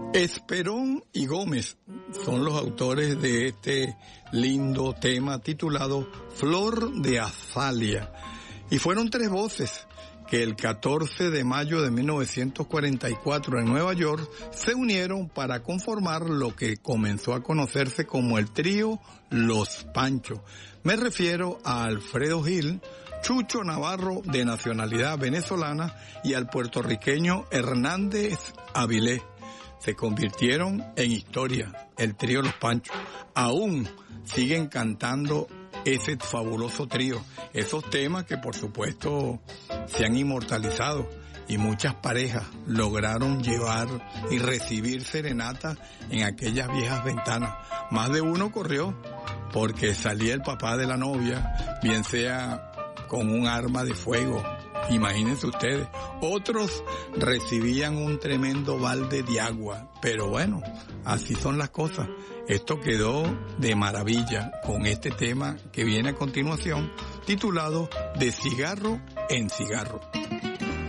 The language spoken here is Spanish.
Esperón y Gómez son los autores de este lindo tema titulado Flor de Azalia. Y fueron tres voces que el 14 de mayo de 1944 en Nueva York se unieron para conformar lo que comenzó a conocerse como el trío Los Panchos. Me refiero a Alfredo Gil, Chucho Navarro, de nacionalidad venezolana, y al puertorriqueño Hernández Avilés. Se convirtieron en historia, el trío Los Panchos. Aún siguen cantando ese fabuloso trío, esos temas que por supuesto se han inmortalizado, y muchas parejas lograron llevar y recibir serenata en aquellas viejas ventanas. Más de uno corrió porque salía el papá de la novia, bien sea con un arma de fuego, imagínense ustedes. Otros recibían un tremendo balde de agua, pero bueno, así son las cosas. Esto quedó de maravilla con este tema que viene a continuación, titulado De cigarro en cigarro.